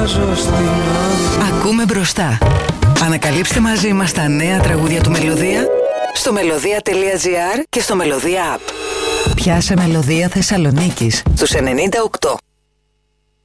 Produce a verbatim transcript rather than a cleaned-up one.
βάζω στην άδεια. Ακούμε μπροστά. Ανακαλύψτε μαζί μας τα νέα τραγούδια του Μελωδία στο μελωδία τελεία τζι άρ και στο Μελωδία App. Πιάσε Μελωδία Θεσσαλονίκης στους ενενήντα οκτώ.